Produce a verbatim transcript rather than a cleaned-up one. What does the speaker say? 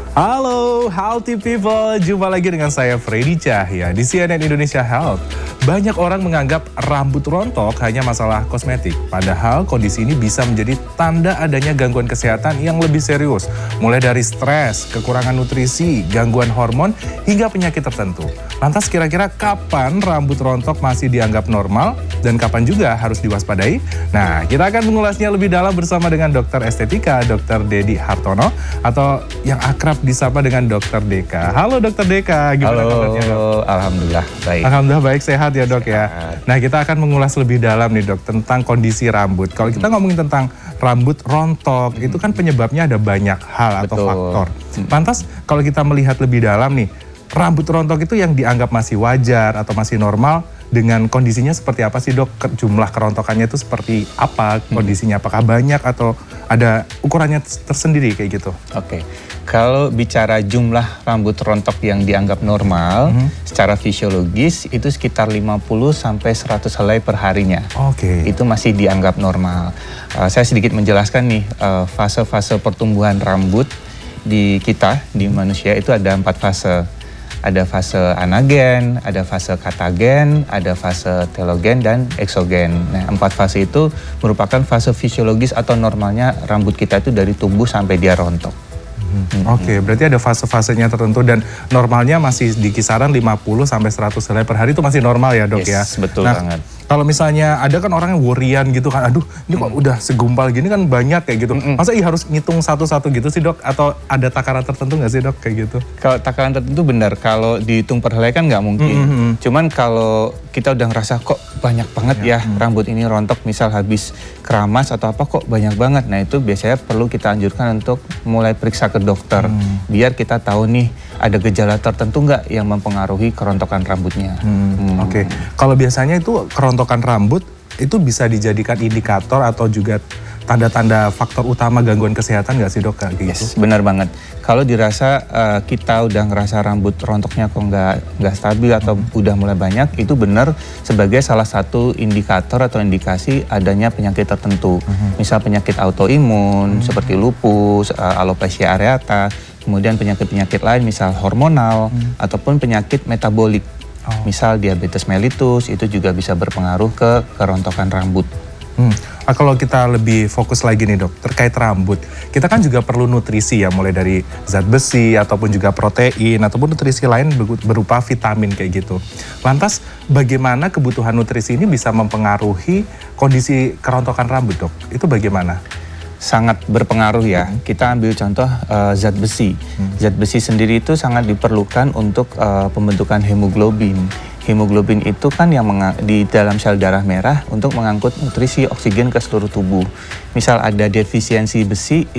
Halo healthy people, jumpa lagi dengan saya Freddy Cahya di C N N Indonesia Health. Banyak orang menganggap rambut rontok hanya masalah kosmetik, padahal kondisi ini bisa menjadi tanda adanya gangguan kesehatan yang lebih serius, mulai dari stres, kekurangan nutrisi, gangguan hormon, hingga penyakit tertentu. Lantas kira-kira kapan rambut rontok masih dianggap normal dan kapan juga harus diwaspadai? Nah, kita akan mengulasnya lebih dalam bersama dengan dokter estetika, dokter Dedi Hartono, atau yang akrab disapa dengan dokter Deka. Halo dokter Deka, gimana kabarnya dok? Alhamdulillah baik. Alhamdulillah baik, sehat ya dok ya. Sehat. Nah, kita akan mengulas lebih dalam nih dok tentang kondisi rambut. Kalau kita ngomongin tentang rambut rontok, hmm. itu kan penyebabnya ada banyak hal atau Betul. faktor. Hmm. Lantas kalau kita melihat lebih dalam nih, rambut rontok itu yang dianggap masih wajar atau masih normal, dengan kondisinya seperti apa sih dok? Jumlah kerontokannya itu seperti apa kondisinya? Apakah banyak atau ada ukurannya tersendiri kayak gitu? Oke, kalau bicara jumlah rambut rontok yang dianggap normal, mm-hmm. secara fisiologis itu sekitar lima puluh sampai seratus helai per harinya. Oke. Itu masih dianggap normal. Uh, saya sedikit menjelaskan nih, uh, fase-fase pertumbuhan rambut di kita, di manusia itu ada empat fase. Ada fase anagen, ada fase katagen, ada fase telogen, dan eksogen. Nah, empat fase itu merupakan fase fisiologis atau normalnya rambut kita itu dari tumbuh sampai dia rontok. Hmm. Oke, okay, berarti ada fase-fasenya tertentu dan normalnya masih di kisaran lima puluh sampai seratus helai per hari itu masih normal ya dok yes, ya? Betul nah, banget. Kalau misalnya ada kan orang yang worryan gitu kan, aduh ini kok udah segumpal gini kan banyak kayak gitu. Mm-mm. Masa iya harus ngitung satu-satu gitu sih dok? Atau ada takaran tertentu nggak sih dok kayak gitu? Kalau takaran tertentu benar, kalau dihitung per helai kan nggak mungkin. Mm-hmm. Cuman kalau kita udah ngerasa kok banyak banget ya, ya mm. rambut ini rontok, misal habis keramas atau apa kok banyak banget. Nah itu biasanya perlu kita anjurkan untuk mulai periksa ke dokter. Mm. Biar kita tahu nih ada gejala tertentu nggak yang mempengaruhi kerontokan rambutnya. Hmm, hmm. Oke, okay. Kalau biasanya itu kerontokan rambut itu bisa dijadikan indikator atau juga tanda-tanda faktor utama gangguan kesehatan nggak sih dok? Kayak gitu? Yes, benar banget. Kalau dirasa uh, kita udah ngerasa rambut rontoknya kok nggak nggak stabil atau hmm. udah mulai banyak, itu benar sebagai salah satu indikator atau indikasi adanya penyakit tertentu. Hmm. Misal penyakit autoimun hmm. seperti lupus, uh, alopecia areata, kemudian penyakit-penyakit lain misal hormonal hmm. ataupun penyakit metabolik. Oh. Misal diabetes mellitus itu juga bisa berpengaruh ke kerontokan rambut. Hmm. Nah, kalau kita lebih fokus lagi nih dok, terkait rambut, kita kan juga perlu nutrisi ya, mulai dari zat besi ataupun juga protein ataupun nutrisi lain berupa vitamin kayak gitu. Lantas bagaimana kebutuhan nutrisi ini bisa mempengaruhi kondisi kerontokan rambut dok? Itu bagaimana? Sangat berpengaruh ya. Hmm. Kita ambil contoh uh, zat besi. Hmm. Zat besi sendiri itu sangat diperlukan untuk uh, pembentukan hemoglobin. Hemoglobin itu kan yang di dalam sel darah merah untuk mengangkut nutrisi oksigen ke seluruh tubuh. Misal ada defisiensi besi,